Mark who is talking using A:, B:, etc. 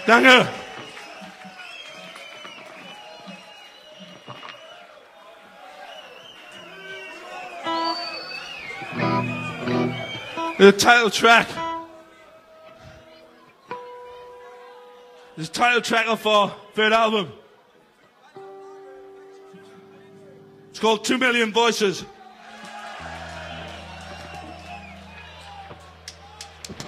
A: Danke. The title track. This title track of our third album. It's called 2 Million Voices.